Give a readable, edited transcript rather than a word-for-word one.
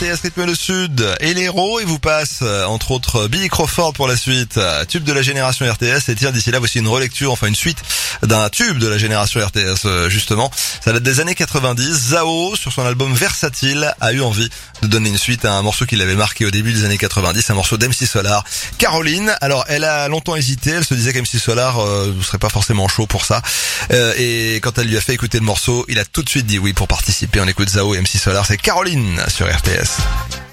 RTS Rythme le Sud et l'Hérault, et vous passe entre autres Billy Crawford pour la suite, tube de la génération RTS. Et tiens, d'ici là, voici une relecture, enfin une suite d'un tube de la génération RTS justement. Ça date des années 90. Zao, sur son album Versatile, a eu envie de donner une suite à un morceau qui l'avait marqué au début des années 90, un morceau d'MC Solar, Caroline. Alors elle a longtemps hésité, elle se disait qu'MC Solar ne serait pas forcément chaud pour ça, et quand elle lui a fait écouter le morceau, il a tout de suite dit oui pour participer. On écoute Zao et MC Solar, c'est Caroline sur RTS.